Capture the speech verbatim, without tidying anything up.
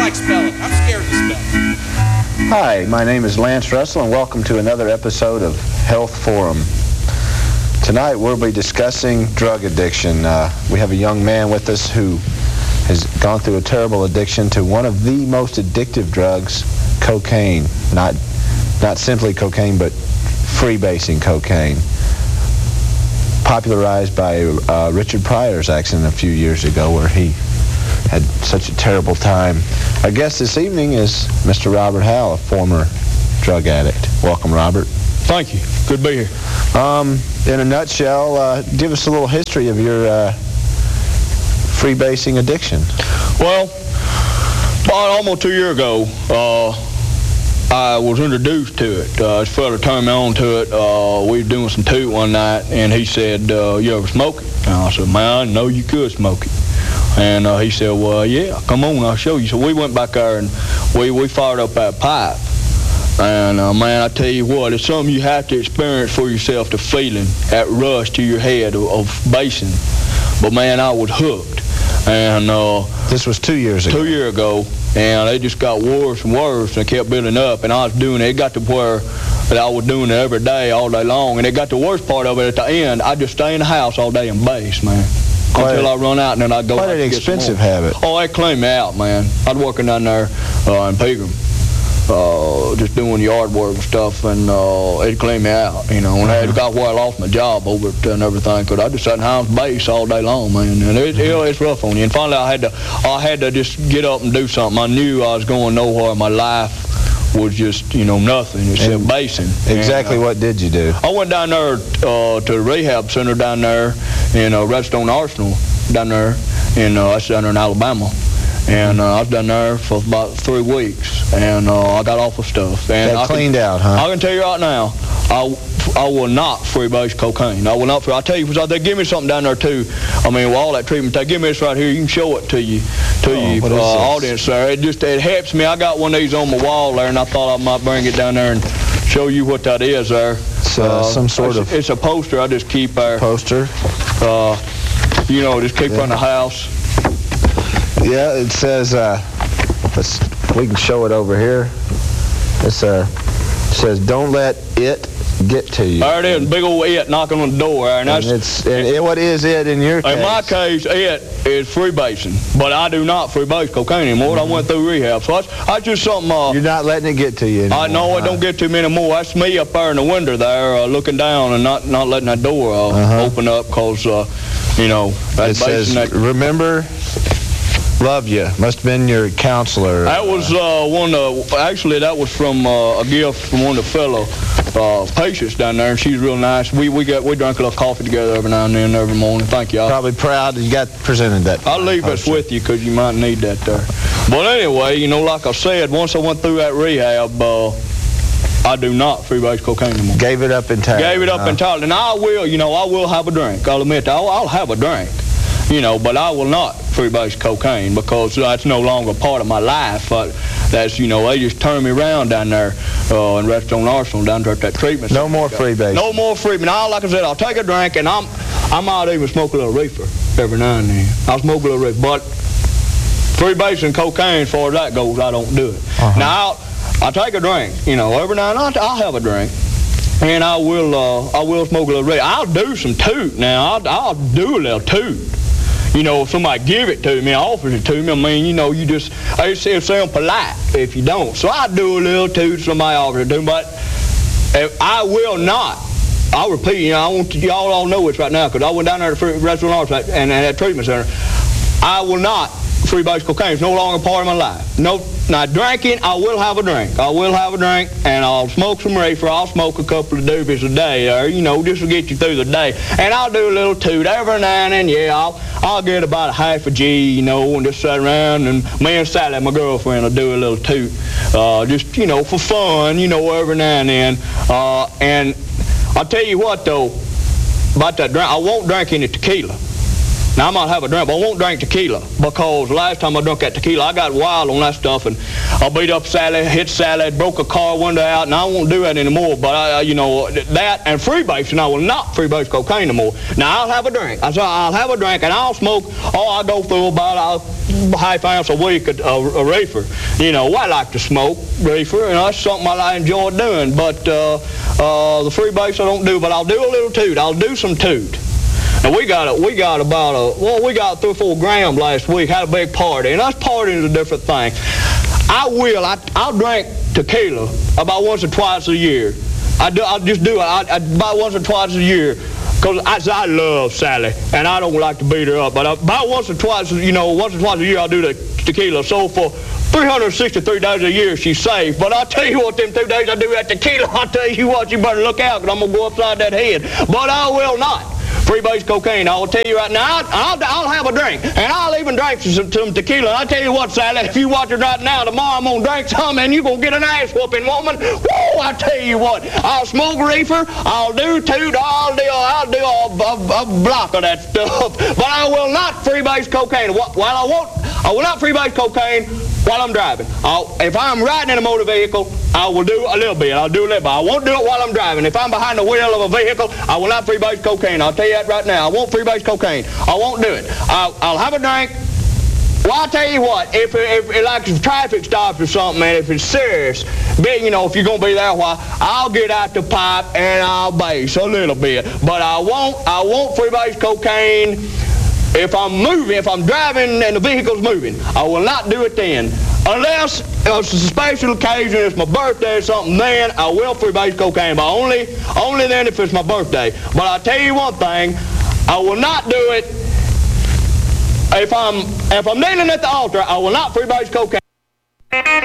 like spelling. I'm scared to spell. Hi, my name is Lance Russell, and welcome to another episode of Health Forum. Tonight we'll be discussing drug addiction. Uh, we have a young man with us who has gone through a terrible addiction to one of the most addictive drugs, cocaine. Not, not simply cocaine, but freebasing cocaine. Popularized by uh, Richard Pryor's accident a few years ago, where he had such a terrible time. Our guest this evening is Mister Robert Howell, a former drug addict. Welcome, Robert. Thank you. Good to be here. Um, in a nutshell, uh, give us a little history of your uh, freebasing addiction. Well, about almost two years ago, uh, I was introduced to it. Uh, this fella turned me on to it. Uh, we were doing some toot one night, and he said, uh, you ever smoke it? And I said, man, I know you could smoke it. And uh, he said, well, yeah, come on, I'll show you. So we went back there, and we, we fired up that pipe. And, uh, man, I tell you what, it's something you have to experience for yourself, the feeling, that rush to your head of, of basing. But, man, I was hooked. And uh, this was two years ago. Two years ago, and they just got worse and worse, and it kept building up. And I was doing it. It got to where that I was doing it every day, all day long. And it got the worst part of it at the end. I just stay in the house all day and base, man. Quite Until a, I run out, and then I go quite out an to get expensive some more. habit. Oh, they cleaned me out, man. I was working down there uh, in Pegram, uh, just doing yard work and stuff, and uh, it cleaned me out, you know. And uh-huh. I got where I lost my job over it and everything, because I just sat in house base all day long, man. And it, it, it's rough on you. And finally, I had to, I had to just get up and do something. I knew I was going nowhere. My life was just, you know, nothing except basing. Exactly. And, uh, what did you do? I went down there uh, to the rehab center down there in uh, Redstone Arsenal, down there in, uh, that's down there in Alabama. And uh, I was down there for about three weeks, and uh, I got off of stuff. And Got I cleaned can, out, huh? I can tell you right now, I, I will not freebase cocaine. I will not. Free, I tell you, because they give me something down there too. I mean, with all that treatment, they give me this right here. You can show it to you, to oh, you, uh, audience there. It just it helps me. I got one of these on my wall there, and I thought I might bring it down there and show you what that is there. It's uh, uh, some sort it's, of. It's a poster I just keep there. Poster. Uh, you know, just keep yeah. in the house. Yeah, it says. Uh, let's. We can show it over here. It's uh, it says, "Don't let it get to you." There it is, big old it knocking on the door. And, and, that's, it's, and it, what is it in your case? In my case, it is freebasing. But I do not freebase cocaine anymore. Mm-hmm. I went through rehab. So that's, that's just something... Uh, You're not letting it get to you anymore. I know huh? It don't get to me anymore. That's me up there in the window there uh, looking down and not, not letting that door uh, uh-huh. open up because, uh, you know... It says, that, remember... Love you. Must have been your counselor. That was uh, one of, actually that was from uh, a gift from one of the fellow uh, patients down there, and she's real nice. We we got we drank a little coffee together every now and then, every morning. Thank you. Probably proud that you got presented that. I'll leave this with you because you might need that there. But anyway, you know, like I said, once I went through that rehab, uh, I do not freebase cocaine anymore. Gave it up entirely. Gave it up huh? entirely. And I will, you know, I will have a drink. I'll admit that. I'll, I'll have a drink. You know, but I will not freebase cocaine because that's no longer part of my life. But that's, you know, they just turn me around down there uh, in Redstone Arsenal, down there at that treatment No center. more freebase. No more freebase. Now, like I said, I'll take a drink, and I'm, I might even smoke a little reefer every now and then. I'll smoke a little reefer. But freebasing cocaine, as far as that goes, I don't do it. Uh-huh. Now, I'll, I'll take a drink. You know, every now and then I'll, I'll have a drink. And I will, uh, I will smoke a little reefer. I'll do some toot now. I'll, I'll do a little toot. You know, if somebody give it to me, offers it to me, I mean, you know, you just, it sound polite if you don't. So I do a little toot, somebody offers it to me, but if I will not, I'll repeat, you know, I want y'all all know this right now, because I went down there to the restaurant and, and that treatment center. I will not freebase cocaine. It's no longer part of my life. No, not drinking, I will have a drink. I will have a drink, and I'll smoke some reefer. I'll smoke a couple of doobies a day, or, you know, just to get you through the day. And I'll do a little toot every now and then, yeah, I'll, I'll get about a half a G, you know, and just sit around, and me and Sally, my girlfriend, will do a little toot. Uh, just, you know, for fun, you know, every now and then. Uh, and I'll tell you what, though, about that drink, I won't drink any tequila. Now, I might have a drink, but I won't drink tequila, because last time I drank that tequila, I got wild on that stuff, and I beat up Sally, hit Sally, broke a car window out, and I won't do that anymore. But, I, you know, that and freebasing, I will not freebase cocaine anymore. Now, I'll have a drink. I said I'll have a drink, and I'll smoke, oh, I go through about a half ounce a week of a, a reefer. You know, I like to smoke reefer, and that's something I enjoy doing. But uh, uh, the freebase I don't do, but I'll do a little toot. I'll do some toot. And we got a, we got about a, well, we got three or four grams last week, had a big party, and us partying is a different thing. I will, I, I'll drink tequila about once or twice a year. I do, I'll just do it I, I, about once or twice a year, because I, I love Sally, and I don't like to beat her up, but about once or twice, you know, once or twice a year I'll do the tequila. So for three hundred sixty-three days a year, she's safe. But I'll tell you what, them two days I do that tequila, I'll tell you what, you better look out, because I'm going to go upside that head. But I will not freebase cocaine. I will tell you right now, I'll, I'll, I'll have a drink, and I'll even drink some, some tequila. I'll tell you what, Sally, if you watch it right now, tomorrow I'm going to drink some, and you're going to get an ass whooping, woman. Woo, I tell you what, I'll smoke reefer, I'll do toot, I'll do, I'll do a, a, a block of that stuff, but I will not freebase cocaine. While I won't, I will not freebase cocaine while I'm driving. I'll, if I'm riding in a motor vehicle, I will do a little bit. I'll do a little bit. I won't do it while I'm driving. If I'm behind the wheel of a vehicle, I will not freebase cocaine. I'll tell you that right now. I won't freebase cocaine. I won't do it. I'll, I'll have a drink. Well, I'll tell you what, if, if, if like if traffic stops or something, man, if it's serious, but, you know, if you're going to be there a while, I'll get out the pipe and I'll base a little bit. But I won't, I won't freebase cocaine if I'm moving, if I'm driving and the vehicle's moving. I will not do it then. Unless it's a special occasion, it's my birthday or something, then I will freebase cocaine. But only, only then if it's my birthday. But I'll tell you one thing, I will not do it if I'm, if I'm kneeling at the altar. I will not freebase cocaine.